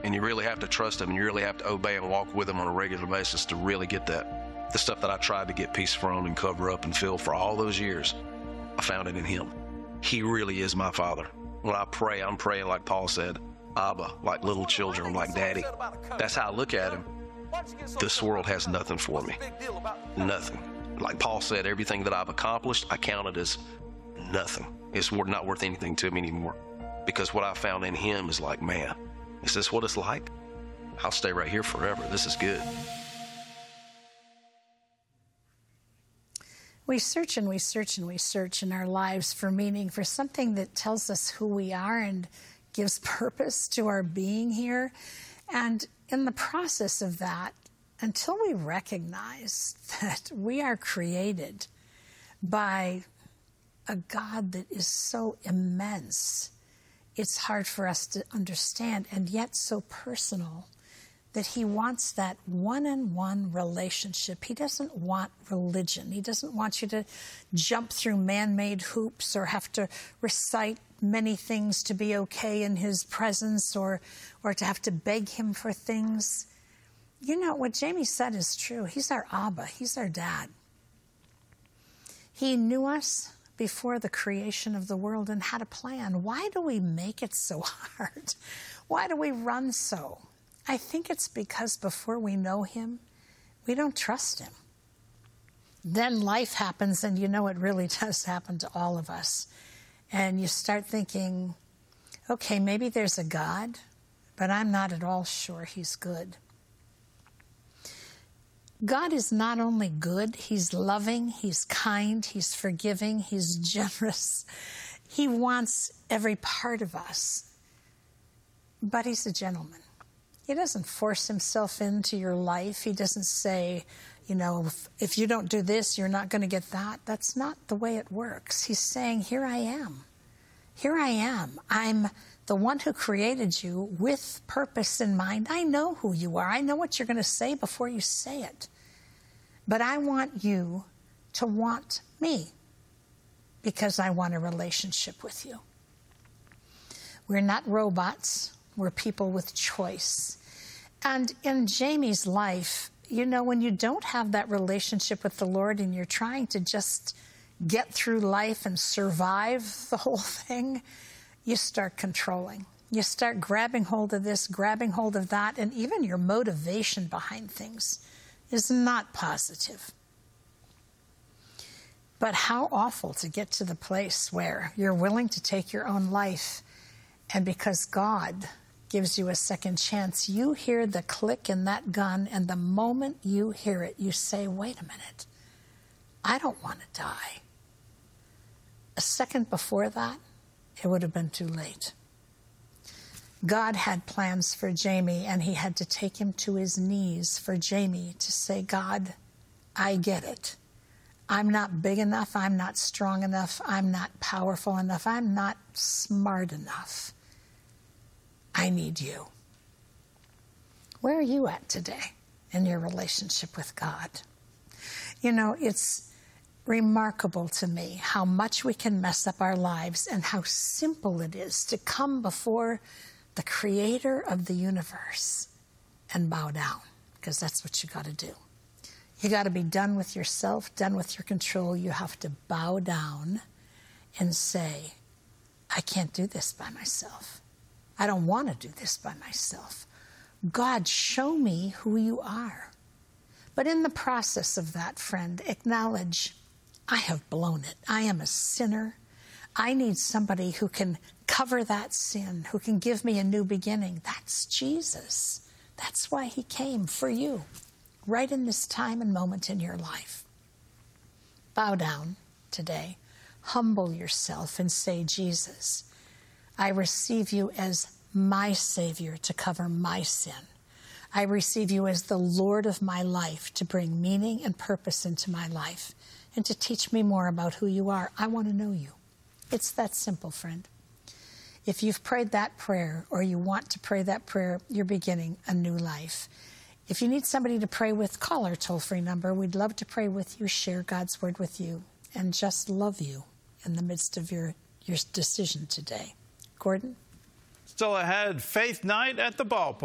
And you really have to trust him, and you really have to obey and walk with him on a regular basis to really get that. The stuff that I tried to get peace from and cover up and fill for all those years, I found it in him. He really is my Father. When I pray, I'm praying like Paul said, Abba, like little children, like Daddy. That's how I look at him. This world has nothing for me. Nothing. Like Paul said, everything that I've accomplished, I count it as nothing. It's not worth anything to me anymore. Because what I found in him is like, man, is this what it's like? I'll stay right here forever. This is good. We search and we search and we search in our lives for meaning, for something that tells us who we are and gives purpose to our being here. And in the process of that, until we recognize that we are created by a God that is so immense, it's hard for us to understand, and yet so personal, that he wants that one-on-one relationship. He doesn't want religion. He doesn't want you to jump through man-made hoops or have to recite many things to be okay in his presence, or to have to beg him for things. You know, what Jamie said is true. He's our Abba. He's our dad. He knew us before the creation of the world and had a plan. Why do we make it so hard? Why do we run so? I think it's because before we know him, we don't trust him. Then life happens, and you know it really does happen to all of us. And you start thinking, okay, maybe there's a God, but I'm not at all sure he's good. God is not only good, he's loving, he's kind, he's forgiving, he's generous. He wants every part of us. But he's a gentleman. He doesn't force himself into your life. He doesn't say, you know, if you don't do this, you're not going to get that. That's not the way it works. He's saying, here I am. Here I am. I'm the one who created you with purpose in mind. I know who you are. I know what you're going to say before you say it. But I want you to want me because I want a relationship with you. We're not robots. We're people with choice. And in Jamie's life, you know, when you don't have that relationship with the Lord and you're trying to just get through life and survive the whole thing, you start controlling. You start grabbing hold of this, grabbing hold of that, and even your motivation behind things is not positive. But how awful to get to the place where you're willing to take your own life, and because God gives you a second chance, you hear the click in that gun, and the moment you hear it, you say, wait a minute, I don't want to die. A second before that, it would have been too late. God had plans for Jamie, and he had to take him to his knees for Jamie to say, God, I get it. I'm not big enough. I'm not strong enough. I'm not powerful enough. I'm not smart enough. I need you. Where are you at today in your relationship with God? You know, it's remarkable to me how much we can mess up our lives and how simple it is to come before the creator of the universe and bow down, because that's what you got to do. You got to be done with yourself, done with your control. You have to bow down and say, I can't do this by myself. I don't want to do this by myself. God, show me who you are. But in the process of that, friend, acknowledge, I have blown it. I am a sinner. I need somebody who can cover that sin, who can give me a new beginning. That's Jesus. That's why he came, for you, right in this time and moment in your life. Bow down today. Humble yourself and say, Jesus, I receive you as my Savior to cover my sin. I receive you as the Lord of my life to bring meaning and purpose into my life and to teach me more about who you are. I want to know you. It's that simple, friend. If you've prayed that prayer or you want to pray that prayer, you're beginning a new life. If you need somebody to pray with, call our toll-free number. We'd love to pray with you, share God's word with you, and just love you in the midst of your decision today. Gordon? Still ahead, Faith Night at the ballpark.